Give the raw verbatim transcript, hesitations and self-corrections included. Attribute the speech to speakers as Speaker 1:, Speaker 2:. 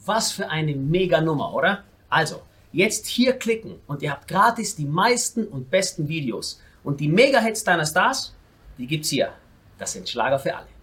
Speaker 1: Was für eine mega Nummer, oder? Also, jetzt hier klicken und ihr habt gratis die meisten und besten Videos. Und die Mega-Hits deiner Stars, die gibt's hier. Das sind Schlager für alle.